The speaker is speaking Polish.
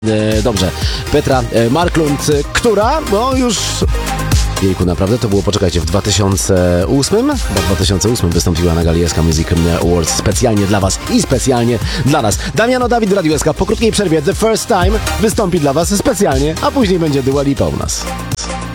Dobrze, Petra Marklund, która, no już... Jejku, naprawdę to było, poczekajcie, w 2008? Chyba w 2008 wystąpiła na gali SK Music Awards specjalnie dla Was i specjalnie dla nas. Damiano Dawid w Radiu SK po krótkiej przerwie The First Time wystąpi dla Was specjalnie, a później będzie Dua Lipa u nas.